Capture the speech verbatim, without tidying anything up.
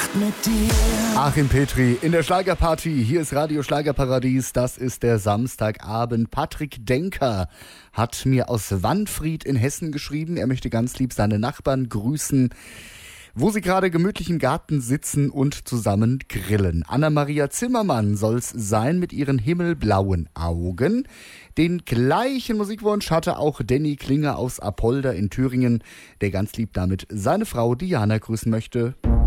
mit dir. Achim Petri in der Schlagerparty. Hier ist Radio Schlagerparadies. Das ist der Samstagabend. Patrick Denker hat mir aus Wanfried in Hessen geschrieben. Er möchte ganz lieb seine Nachbarn grüßen, wo sie gerade gemütlich im Garten sitzen und zusammen grillen. Anna-Maria Zimmermann soll's sein mit ihren himmelblauen Augen. Den gleichen Musikwunsch hatte auch Danny Klinger aus Apolda in Thüringen, der ganz lieb damit seine Frau Diana grüßen möchte.